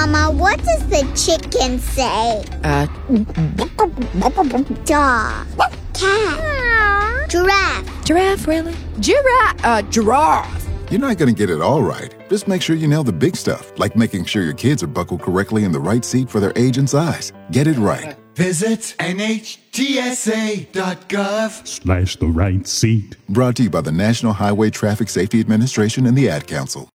Mama, what does the chicken say? Dog. Cat. Giraffe. Giraffe, really? Giraffe. You're not going to get it all right. Just make sure you nail the big stuff, like making sure your kids are buckled correctly in the right seat for their age and size. Get it right. Visit NHTSA.gov/ the right seat. Brought to you by the National Highway Traffic Safety Administration and the Ad Council.